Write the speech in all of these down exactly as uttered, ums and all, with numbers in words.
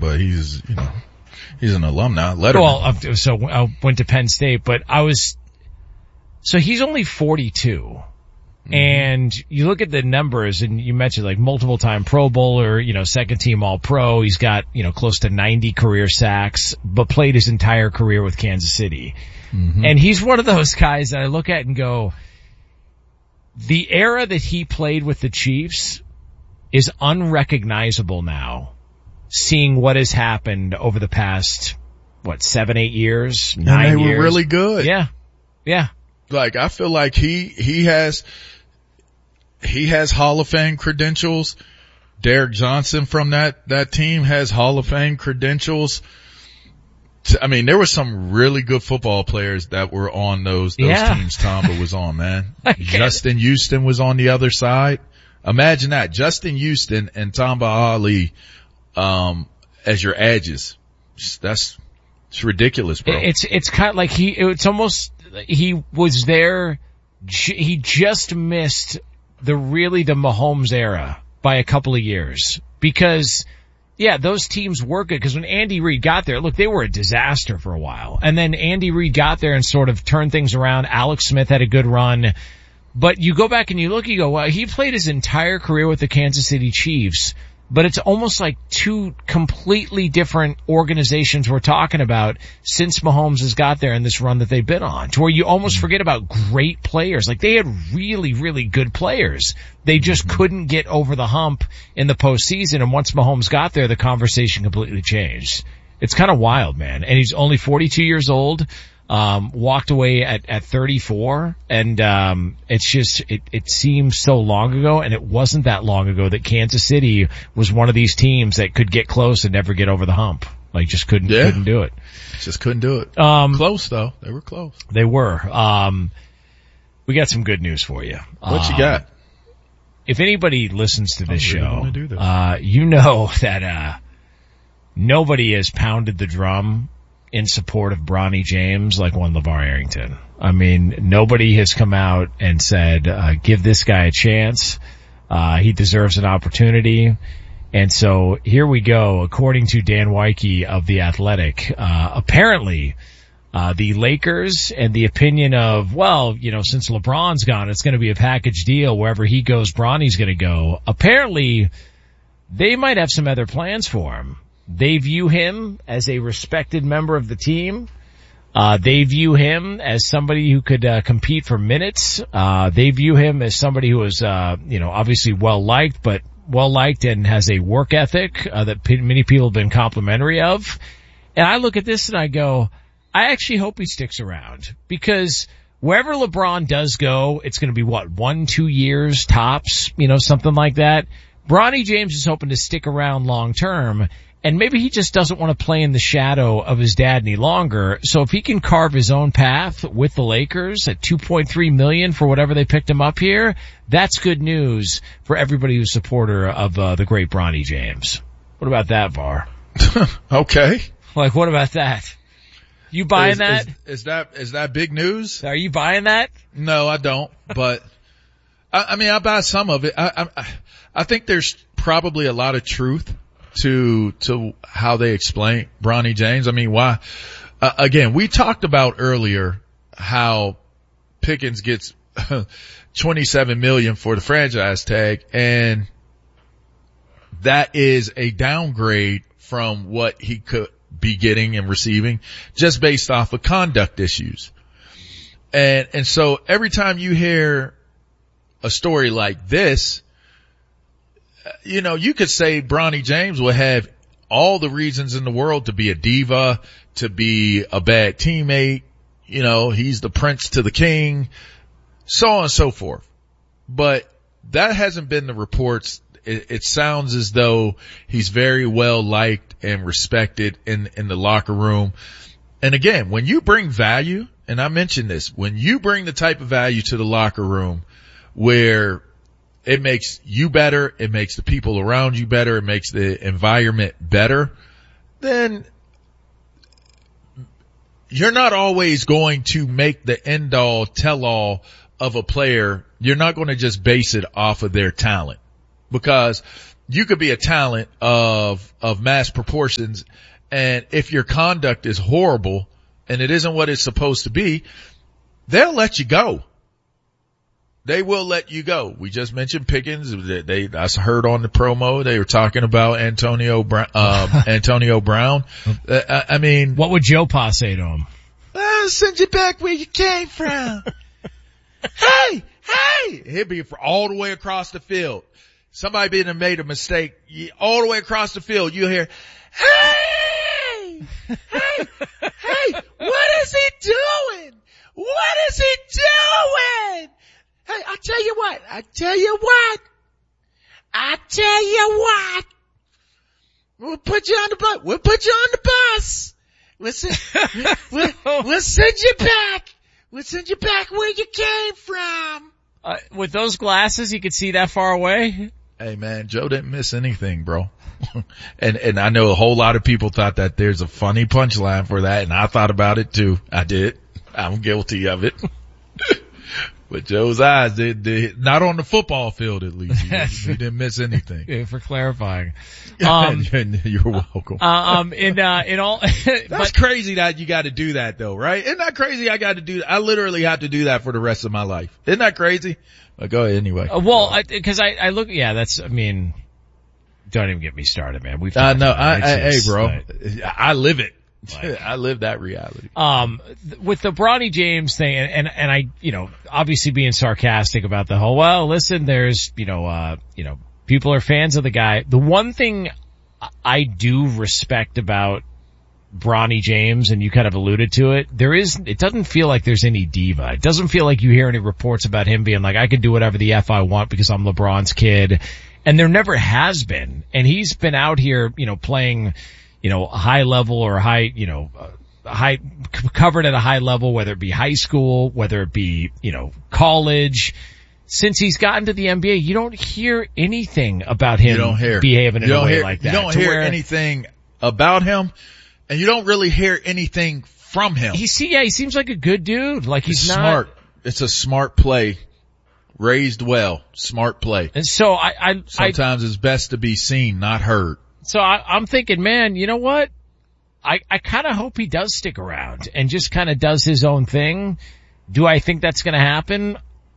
but he's, you know, he's an alumni. Letterman. Well, uh, so I went to Penn State, but I was, so he's only forty-two. Mm-hmm. And you look at the numbers and you mentioned like multiple time Pro Bowler, you know, second team All Pro. He's got, you know, close to ninety career sacks, but played his entire career with Kansas City. Mm-hmm. And he's one of those guys that I look at and go, the era that he played with the Chiefs is unrecognizable now, seeing what has happened over the past, what, seven, eight years, nine years. And they were really good. Yeah. Yeah. Like, I feel like he, he has, he has Hall of Fame credentials. Derek Johnson from that, that team has Hall of Fame credentials. I mean, there were some really good football players that were on those, those yeah. teams Tamba was on, man. Justin Houston was on the other side. Imagine that. Justin Houston and Tamba Ali, um, as your edges. That's, it's ridiculous, bro. It's, it's kind of like he, it's almost, he was there, he just missed the really the Mahomes era by a couple of years because, yeah, those teams were good because when Andy Reid got there, look, they were a disaster for a while. And then Andy Reid got there and sort of turned things around. Alex Smith had a good run. But you go back and you look, you go, well, he played his entire career with the Kansas City Chiefs, but it's almost like two completely different organizations we're talking about since Mahomes has got there in this run that they've been on, to where you almost forget about great players. Like, they had really, really good players. They just mm-hmm. couldn't get over the hump in the postseason, and once Mahomes got there, the conversation completely changed. It's kind of wild, man. And he's only forty-two years old. Um, walked away at, at thirty-four, and, um, it's just, it, it seems so long ago, and it wasn't that long ago that Kansas City was one of these teams that could get close and never get over the hump. Like, just couldn't, yeah. couldn't do it. Just couldn't do it. Um, close though. They were close. They were. Um, we got some good news for you. What um, you got? If anybody listens to this really show, do this. uh, you know that, uh, nobody has pounded the drum in support of Bronny James like one LeVar Arrington. I mean, nobody has come out and said, uh, give this guy a chance. Uh, he deserves an opportunity. And so here we go. According to Dan Wyke of The Athletic, uh, apparently, uh, the Lakers and the opinion of, well, you know, since LeBron's gone, it's going to be a package deal. Wherever he goes, Bronny's going to go. Apparently, they might have some other plans for him. They view him as a respected member of the team. Uh, they view him as somebody who could uh, compete for minutes. Uh, they view him as somebody who is, uh, you know, obviously well liked, but well liked and has a work ethic uh, that p- many people have been complimentary of. And I look at this and I go, I actually hope he sticks around, because wherever LeBron does go, it's going to be what, one, two years tops, you know, something like that. Bronny James is hoping to stick around long term. And maybe he just doesn't want to play in the shadow of his dad any longer. So if he can carve his own path with the Lakers at two point three million dollars for whatever they picked him up here, that's good news for everybody who's a supporter of uh, the great Bronny James. What about that, Var? Okay. Like, what about that? You buying is, that? Is, is that is that big news? Are you buying that? No, I don't. But I, I mean, I buy some of it. I, I I think there's probably a lot of truth to, to how they explain Bronny James. I mean, why, uh, again, we talked about earlier how Pickens gets twenty-seven million dollars for the franchise tag, and that is a downgrade from what he could be getting and receiving just based off of conduct issues. And, and so every time you hear a story like this, you know, you could say Bronny James will have all the reasons in the world to be a diva, to be a bad teammate. You know, he's the prince to the king, so on and so forth. But that hasn't been the reports. It, it sounds as though he's very well liked and respected in, in the locker room. And again, when you bring value, and I mentioned this, when you bring the type of value to the locker room where it makes you better, it makes the people around you better, it makes the environment better, then you're not always going to make the end-all, tell-all of a player. You're not going to just base it off of their talent. Because you could be a talent of, of mass proportions. And if your conduct is horrible and it isn't what it's supposed to be, they'll let you go. They will let you go. We just mentioned Pickens. They, they I heard on the promo they were talking about Antonio Brown. Uh, Antonio Brown. Uh, I, I mean, what would Joe Pa say to him? I'll send you back where you came from. Hey, hey! He'd be all the way across the field. Somebody being made a mistake, all the way across the field, you hear, hey, hey, hey! What is he doing? What is he doing? Hey, I tell you what, I tell you what, I tell you what, we'll put you on the bus, we'll put you on the bus, we'll send, we'll, we'll send you back, we'll send you back where you came from. Uh, with those glasses, you could see that far away? Hey man, Joe didn't miss anything, bro. and, and I know a whole lot of people thought that there's a funny punchline for that, and I thought about it too. I did. I'm guilty of it. But Joe's eyes, they, they, not on the football field at least. He, he didn't miss anything. Yeah, for clarifying. Um, You're welcome. Uh, um, in, uh, in all, that's but, crazy that you got to do that though, right? Isn't that crazy? I got to do, I literally have to do that for the rest of my life. Isn't that crazy? But go ahead anyway. Uh, well, I, cause I, I look, yeah, that's, I mean, don't even get me started, man. We've, I know, I, I, hey bro, like, I live it. Like, I live that reality. Um, th- with the Bronny James thing, and, and, and I, you know, obviously being sarcastic about the whole, well, listen, there's, you know, uh, you know, people are fans of the guy. The one thing I do respect about Bronny James, and you kind of alluded to it, there is, it doesn't feel like there's any diva. It doesn't feel like you hear any reports about him being like, I can do whatever the F I want because I'm LeBron's kid. And there never has been. And he's been out here, you know, playing, you know, high level or high, you know, uh, high, c- covered at a high level, whether it be high school, whether it be, you know, college. Since he's gotten to the N B A, you don't hear anything about him you don't hear, behaving in you a don't way hear, like that. You don't to hear where anything about him, and you don't really hear anything from him. He's, yeah, he seems like a good dude. Like he's it's not smart. It's a smart play. Raised well. Smart play. And so I, I, sometimes I, it's best to be seen, not heard. So I, I'm thinking, man, you know what? I, I kind of hope he does stick around and just kind of does his own thing. Do I think that's going to happen?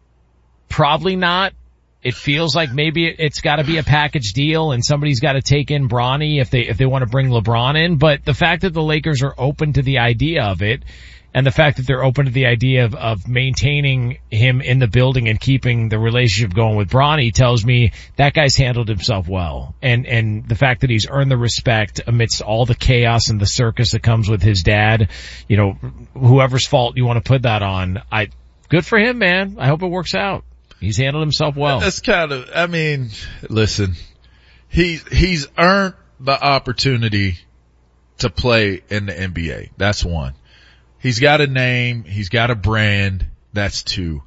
Probably not. It feels like maybe it's got to be a package deal and somebody's got to take in Bronny if they, if they want to bring LeBron in. But the fact that the Lakers are open to the idea of it, and the fact that they're open to the idea of, of maintaining him in the building and keeping the relationship going with Bronny tells me that guy's handled himself well. And, and the fact that he's earned the respect amidst all the chaos and the circus that comes with his dad, you know, whoever's fault you want to put that on, I, good for him, man. I hope it works out. He's handled himself well. That's kind of, I mean, listen, he, he's earned the opportunity to play in the N B A. That's one. He's got a name. He's got a brand. That's two.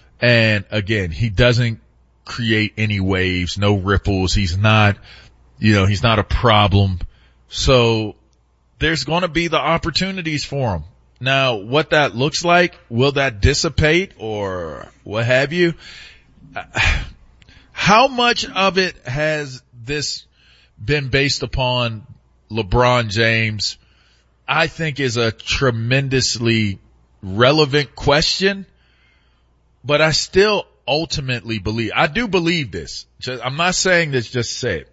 And again, he doesn't create any waves, no ripples. He's not, you know, he's not a problem. So there's going to be the opportunities for him. Now, what that looks like, will that dissipate or what have you? How much of it has this been based upon LeBron James? I think is a tremendously relevant question, but I still ultimately believe, I do believe this. I'm not saying this just said.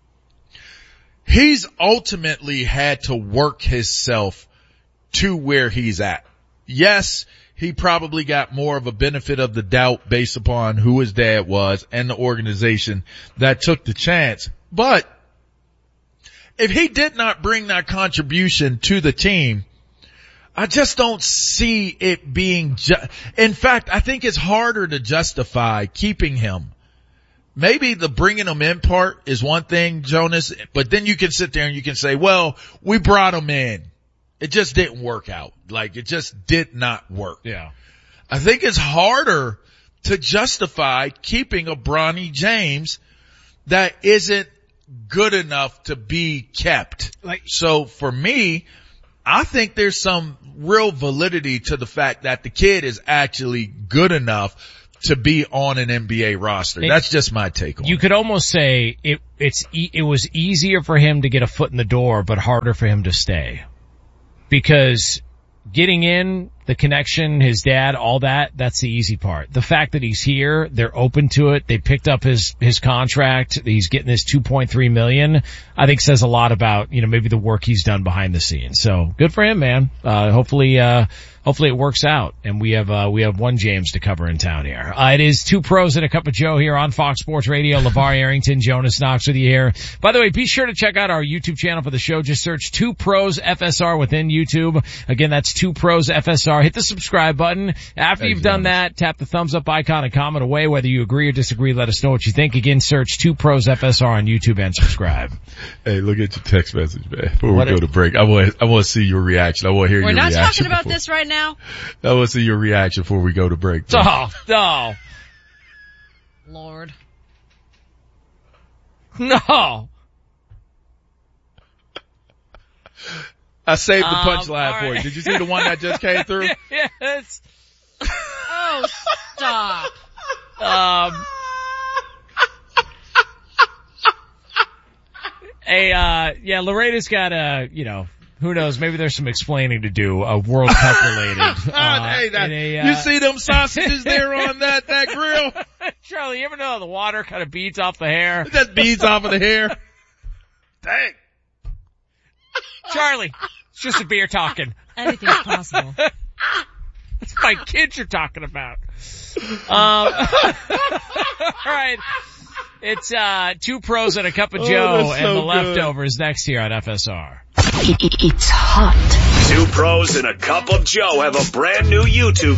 He's ultimately had to work himself to where he's at. Yes, he probably got more of a benefit of the doubt based upon who his dad was and the organization that took the chance. But if he did not bring that contribution to the team, I just don't see it being ju- in fact, I think it's harder to justify keeping him. Maybe the bringing him in part is one thing, Jonas, but then you can sit there and you can say, well, we brought him in. It just didn't work out. Like, it just did not work. Yeah. I think it's harder to justify keeping a Bronny James that isn't good enough to be kept. Like, so for me, I think there's some real validity to the fact that the kid is actually good enough to be on an N B A roster. That's just my take on it. You could almost say it, it's, e- it was easier for him to get a foot in the door, but harder for him to stay. Because getting in, the connection, his dad, all that, that's the easy part. The fact that he's here, they're open to it, they picked up his, his contract, he's getting his two point three million, I think says a lot about, you know, maybe the work he's done behind the scenes. So, good for him, man. Uh, hopefully, uh, hopefully it works out, and we have, uh, we have one James to cover in town here. Uh, it is Two Pros and a Cup of Joe here on Fox Sports Radio. LeVar Arrington, Jonas Knox with you here. By the way, be sure to check out our YouTube channel for the show. Just search Two Pros F S R within YouTube. Again, that's Two Pros F S R. Hit the subscribe button. After you've done that, tap the thumbs up icon and comment away. Whether you agree or disagree, let us know what you think. Again, search Two Pros F S R on YouTube and subscribe. Hey, look at your text message, man. Before we go to break, I want, I want to see your reaction. I want to hear We're your reaction. not talking about before. this right now. I want to see your reaction before we go to break. Oh, no. Lord. No. I saved the Um, punchline all for you. right. Did you see the one that just came through? Yes. Oh, stop. Um. Hey, uh, yeah, Loretta's got a, you know, who knows, maybe there's some explaining to do, uh, World Cup related. Uh, hey, that, a, uh, you see them sausages there on that, that grill? Charlie, you ever know the water kind of beads off the hair? It just beads off of the hair. Dang. Charlie, it's just a beer talking. Anything's possible. That's my kids you're talking about. Um, all right. It's, uh, Two Pros and a Cup of Oh, Joe that's and so the good. leftovers next here on F S R. It's hot. Two Pros and a Cup of Joe have a brand new YouTube